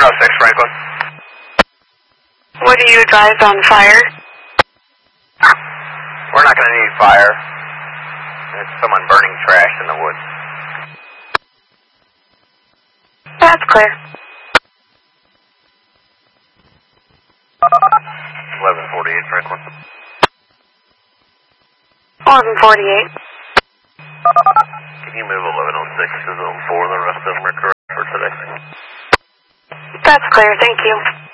1106 Franklin. What do you advise on fire? We're not going to need fire. It's someone burning trash in the woods. That's clear. 1148 Franklin. 1148. Can you move 1106 to zone 4? The rest of them are correct for today. That's clear, thank you.